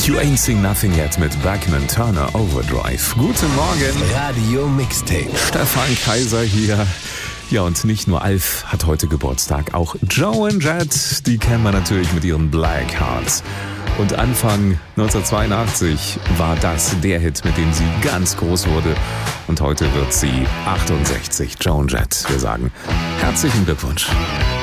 You Ain't Seen Nothing Yet mit Bachman Turner Overdrive. Guten Morgen. Radio Mixtape. Stefan Kaiser hier. Ja, und nicht nur Alf hat heute Geburtstag, auch Joan Jett, die kennen wir natürlich mit ihren Black Hearts. Und Anfang 1982 war das der Hit, mit dem sie ganz groß wurde. Und heute wird sie 68, Joan Jett. Wir sagen herzlichen Glückwunsch.